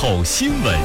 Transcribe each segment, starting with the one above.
口新闻。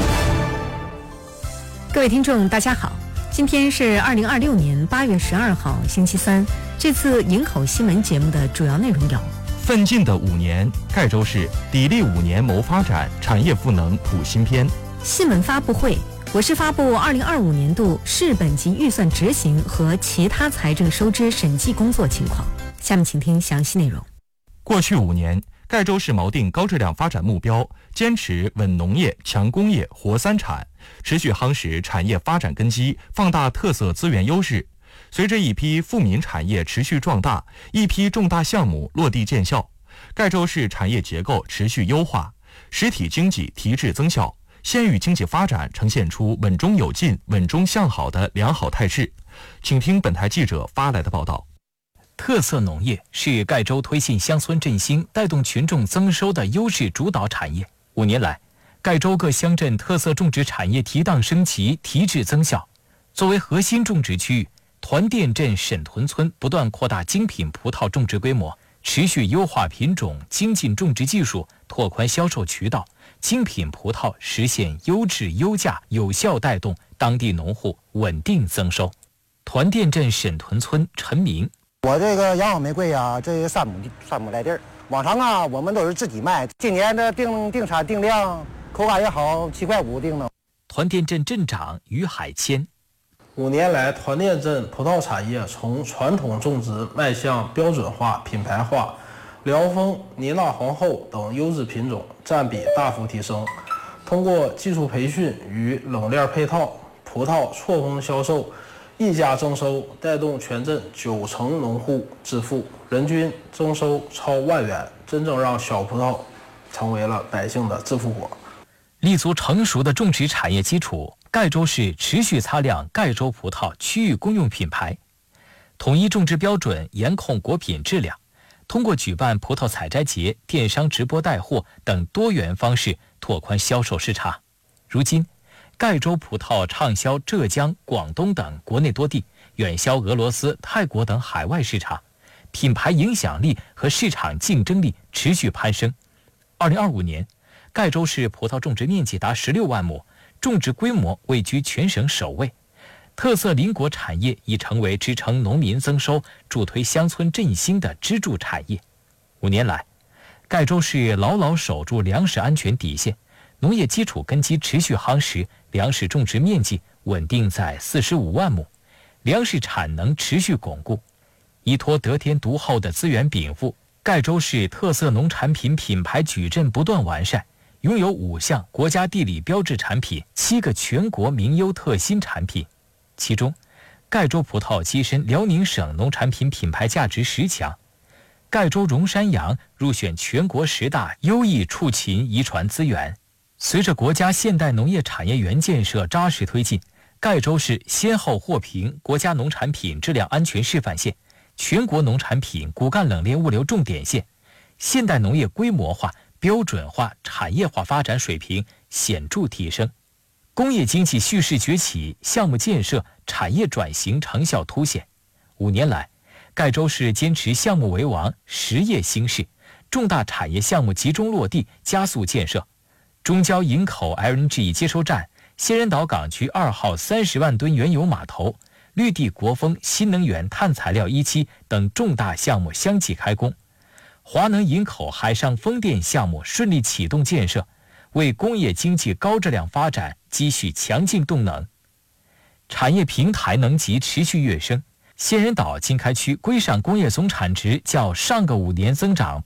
各位听众大家好，今天是2026年8月12号星期三。这次营口新闻节目的主要内容有： 奋进的5年，盖州市砥砺5年谋发展，产业赋能补新篇。 新闻发布会，我市发布2025年度市本级预算执行和其他财政收支审计工作情况。下面请听详细内容。 过去5年，盖州市锚定高质量发展目标，坚持稳农业、强工业、活三产，持续夯实产业发展根基，放大特色资源优势。随着一批富民产业持续壮大，一批重大项目落地见效，盖州市产业结构持续优化，实体经济提质增效，县域经济发展呈现出稳中有进、稳中向好的良好态势。请听本台记者发来的报道。 特色农业是盖州推进乡村振兴、带动群众增收的优势主导产业。5年来，盖州各乡镇特色种植产业提档升级、提质增效。作为核心种植区域，团甸镇沈屯村不断扩大精品葡萄种植规模，持续优化品种、精进种植技术，拓宽销售渠道，精品葡萄实现优质优价，有效带动当地农户稳定增收。团甸镇沈屯村陈明： 我这个洋好玫瑰啊，这3亩来地儿，往常啊我们都是自己卖，今年的定产定量，口感也好，7块5定的。 团甸镇镇长于海谦 ：5年来，团甸镇葡萄产业从传统种植迈向标准化、品牌化，辽丰、尼娜皇后等优质品种占比大幅提升。通过技术培训与冷链配套，葡萄错峰销售，溢价增收，带动全镇90%农户致富，人均增收超1万元，真正让小葡萄成为了百姓的致富果。 立足成熟的种植产业基础，盖州市持续擦亮盖州葡萄区域公用品牌，统一种植标准，严控果品质量。通过举办葡萄采摘节、电商直播带货等多元方式拓宽销售市场。如今，盖州葡萄畅销浙江、广东等国内多地，远销俄罗斯、泰国等海外市场，品牌影响力和市场竞争力持续攀升。2025年，盖州市葡萄种植面积达16万亩，种植规模位居全省首位。特色林果产业已成为支撑农民增收、助推乡村振兴的支柱产业。5年来，盖州市牢牢守住粮食安全底线，农业基础根基持续夯实，粮食种植面积稳定在45万亩，粮食产能持续巩固。依托得天独厚的资源禀赋，盖州市特色农产品品牌矩阵不断完善，拥有5项国家地理标志产品，7个全国名优特新产品。其中，盖州葡萄跻身辽宁省农产品品牌价值10强，盖州荣山羊入选全国10大优异畜禽遗传资源。随着国家现代农业产业园建设扎实推进，盖州市先后获评国家农产品质量安全示范县、全国农产品骨干冷链物流重点县，现代农业规模化、标准化、产业化发展水平显著提升，工业经济蓄势崛起，项目建设、产业转型成效凸显。5年来，盖州市坚持项目为王、实业兴市，重大产业项目集中落地，加速建设。中交营口 LNG 接收站、仙人岛港区2号30万吨原油码头、绿地国风新能源碳材料1期等重大项目相继开工，华能营口海上风电项目顺利启动建设，为工业经济高质量发展积蓄强劲动能。产业平台能级持续跃升，仙人岛经开区规上工业总产值较上个5年增长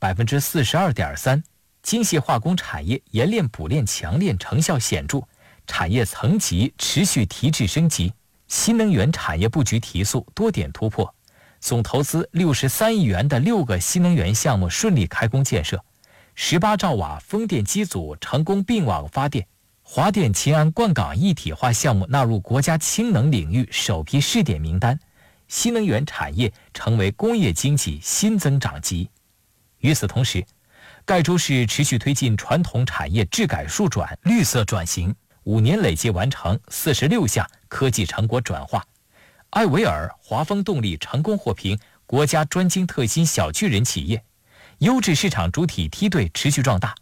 42.3%， 精细化工产业冶炼补炼强炼成效显著，产业层级持续提质升级，新能源产业布局提速，多点突破，总投资63亿元的6个新能源项目顺利开工建设，18兆瓦风电机组成功并网发电，华电秦安灌港一体化项目纳入国家氢能领域首批试点名单，新能源产业成为工业经济新增长极。与此同时，盖州市持续推进传统产业治改数转、绿色转型，5年累计完成46项科技成果转化。艾维尔、华丰动力成功获评国家专精特新小巨人企业，优质市场主体梯队持续壮大。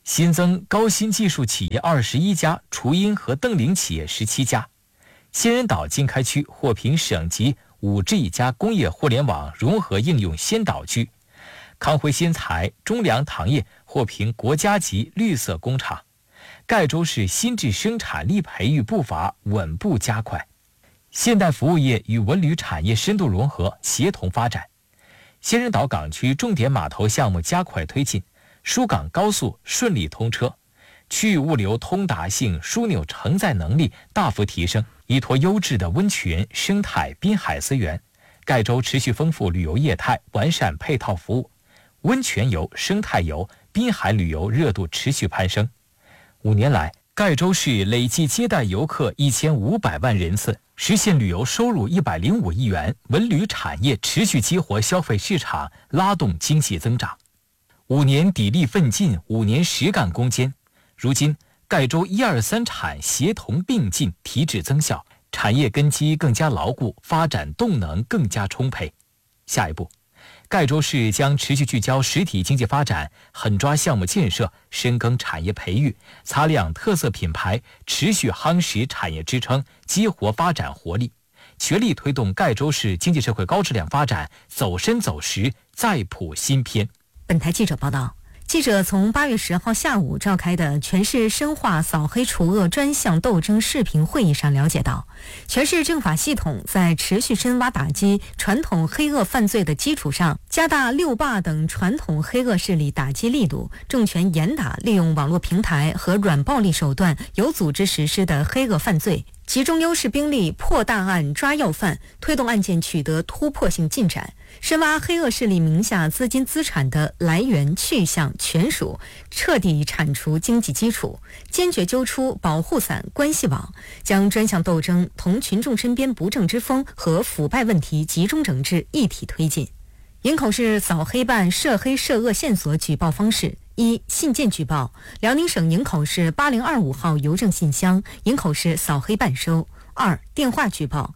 新增高新技术企业21家，雏鹰和邓羚企业17家。仙人岛经开区获评省级5至1家工业互联网融合应用先导区。康辉新材、中粮糖业获评国家级绿色工厂。盖州市新质生产力培育步伐稳步加快。现代服务业与文旅产业深度融合，协同发展。仙人岛港区重点码头项目加快推进，疏港高速顺利通车，区域物流通达性、枢纽承载能力大幅提升，依托优质的温泉、生态、滨海资源，盖州持续丰富旅游业态，完善配套服务，温泉游、生态游、滨海旅游热度持续攀升。5年来，盖州市累计接待游客1500万人次，实现旅游收入105亿元，文旅产业持续激活消费市场，拉动经济增长。5年砥砺奋进，5年实干攻坚。如今，盖州1、2、3产协同并进，提质增效，产业根基更加牢固，发展动能更加充沛。下一步，盖州市将持续聚焦实体经济发展，狠抓项目建设，深耕产业培育，擦亮特色品牌，持续夯实产业支撑，激活发展活力，全力推动盖州市经济社会高质量发展走深走实，再谱新篇。 本台记者报道，记者从8月10号下午召开的全市深化扫黑除恶专项斗争视频会议上了解到，全市政法系统在持续深挖打击传统黑恶犯罪的基础上，加大六霸等传统黑恶势力打击力度，重拳严打利用网络平台和软暴力手段有组织实施的黑恶犯罪，集中优势兵力破大案抓要犯，推动案件取得突破性进展，深挖黑恶势力名下资金资产的来源去向权属，彻底铲除经济基础，坚决揪出保护伞关系网，将专项斗争同群众身边不正之风和腐败问题集中整治一体推进。营口市扫黑办涉黑涉恶线索举报方式：1、信件举报，辽宁省营口市8025号邮政信箱，营口市扫黑办收；2、电话举报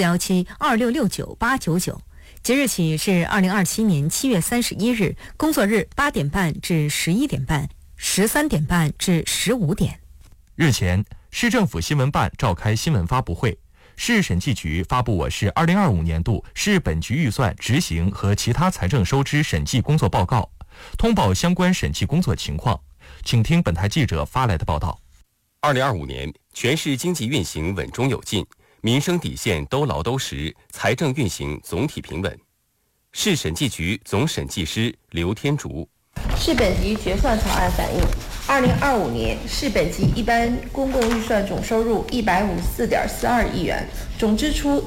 ，041726698999，即日起是2027年7月31日，工作日8点半至11点半，13点半至15点。 日前，市政府新闻办召开新闻发布会，市审计局发布我市2025年度市本局预算执行和其他财政收支审计工作报告，通报相关审计工作情况。请听本台记者发来的报道。 2025年，全市经济运行稳中有进，民生底线都牢都实，财政运行总体平稳。市审计局总审计师刘天竺： 市本局决算草案反映，2025年市本级一般公共预算总收入154.42亿元，总支出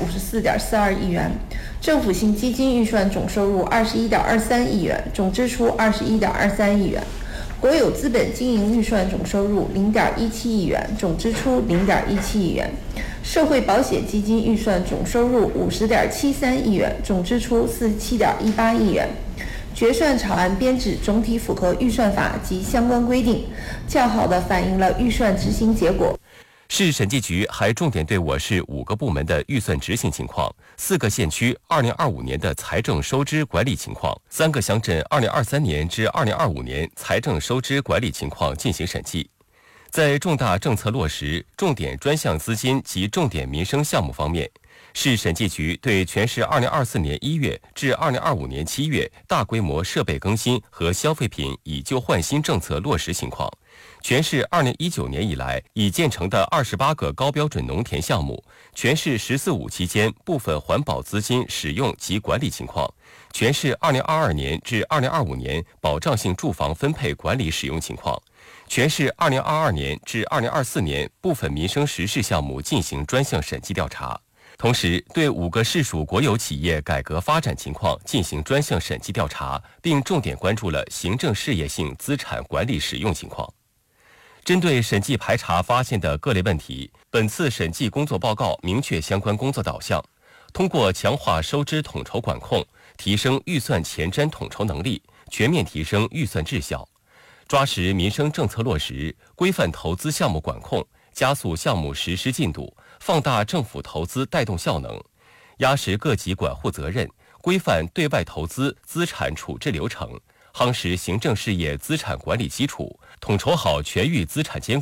154.42亿元，政府性基金预算总收入21.23亿元，总支出21.23亿元，国有资本经营预算总收入0.17亿元，总支出0.17亿元，社会保险基金预算总收入50.73亿元，总支出47.18亿元。决算草案编制总体符合预算法及相关规定，较好地反映了预算执行结果。 市审计局还重点对我市5个部门的预算执行情况、4个县区2025年的财政收支管理情况、3个乡镇2023年至2025年财政收支管理情况进行审计。在重大政策落实、重点专项资金及重点民生项目方面，市审计局对全市2024年1月至2025年7月大规模设备更新和消费品以旧换新政策落实情况，全市2019年以来已建成的28个高标准农田项目，全市“14·5”期间部分环保资金使用及管理情况，全市2022年至2025年保障性住房分配管理使用情况，全市2022年至2024年部分民生实事项目进行专项审计调查。同时，对5个市属国有企业改革发展情况进行专项审计调查，并重点关注了行政事业性资产管理使用情况。针对审计排查发现的各类问题，本次审计工作报告明确相关工作导向，通过强化收支统筹管控，提升预算前瞻统筹能力，全面提升预算质效，抓实民生政策落实，规范投资项目管控，加速项目实施进度，放大政府投资带动效能，压实各级管护责任，规范对外投资资产处置流程， 夯实行政事业资产管理基础，统筹好全域资产监